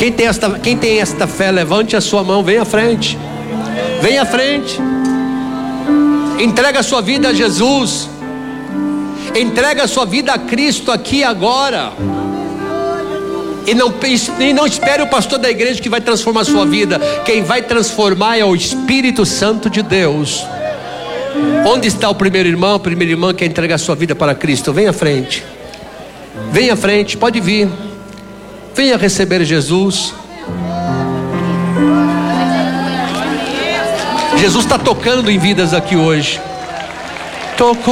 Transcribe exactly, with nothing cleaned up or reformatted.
Quem tem esta, quem tem esta fé, levante a sua mão, vem à frente. Vem à frente. Entrega a sua vida a Jesus. Entrega a sua vida a Cristo aqui e agora. E não, e não espere o pastor da igreja que vai transformar a sua vida. Quem vai transformar é o Espírito Santo de Deus. Onde está o primeiro irmão? O primeiro irmão que quer entregar a sua vida para Cristo. Vem à frente. Vem à frente, pode vir. Venha receber Jesus. Jesus está tocando em vidas aqui hoje. Tocou.